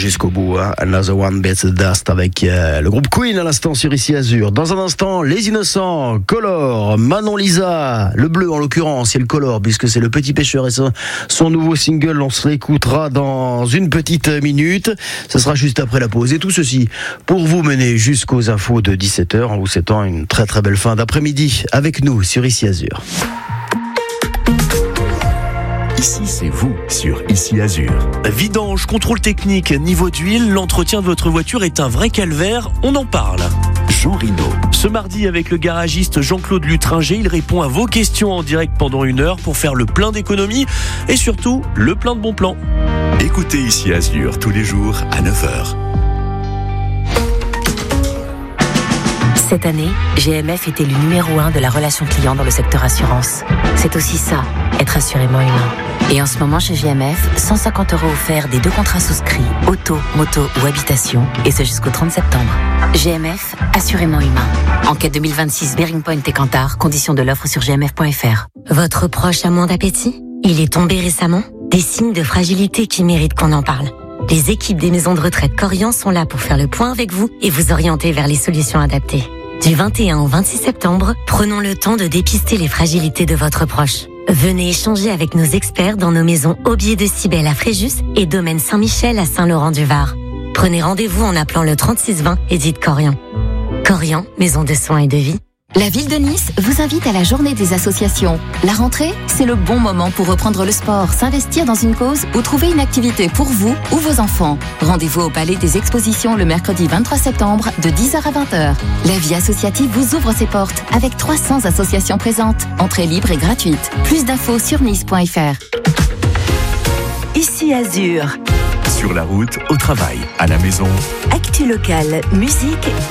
jusqu'au bout. Another One Bites the Dust avec le groupe Queen à l'instant sur Ici Azur. Dans un instant, Les Innocents, Color, Manon Lisa, le bleu en l'occurrence, c'est le Color puisque c'est le Petit Pêcheur et son nouveau single. On se l'écoutera dans une petite minute. Ce sera juste après la pause. Et tout ceci pour vous mener jusqu'aux infos de 17h en vous souhaitant une très très belle fin d'après-midi avec nous sur Ici Azur. Ici, c'est vous sur Ici Azur. Vidange, contrôle technique, niveau d'huile, l'entretien de votre voiture est un vrai calvaire, on en parle. Jean Rino. Ce mardi, avec le garagiste Jean-Claude Lutringer, il répond à vos questions en direct pendant 1 heure pour faire le plein d'économies et surtout le plein de bons plans. Écoutez Ici Azur tous les jours à 9h. Cette année, GMF est élu numéro 1 de la relation client dans le secteur assurance. C'est aussi ça, être assurément humain. Et en ce moment chez GMF, 150 € offerts des 2 contrats souscrits, auto, moto ou habitation, et ce jusqu'au 30 septembre. GMF, assurément humain. Enquête 2026, Bearing Point et Kantar, conditions de l'offre sur gmf.fr. Votre proche a moins d'appétit ? Il est tombé récemment ? Des signes de fragilité qui méritent qu'on en parle. Les équipes des maisons de retraite Corian sont là pour faire le point avec vous et vous orienter vers les solutions adaptées. Du 21 au 26 septembre, prenons le temps de dépister les fragilités de votre proche. Venez échanger avec nos experts dans nos maisons Aubier de Cybèle à Fréjus et Domaine Saint-Michel à Saint-Laurent-du-Var. Prenez rendez-vous en appelant le 3620 et dites Corian. Corian, maison de soins et de vie. La ville de Nice vous invite à la journée des associations. La rentrée, c'est le bon moment pour reprendre le sport, s'investir dans une cause ou trouver une activité pour vous ou vos enfants. Rendez-vous au Palais des Expositions le mercredi 23 septembre de 10h à 20h. La vie associative vous ouvre ses portes avec 300 associations présentes. Entrée libre et gratuite. Plus d'infos sur nice.fr. Ici Azur. Sur la route, au travail, à la maison. Actu locale, musique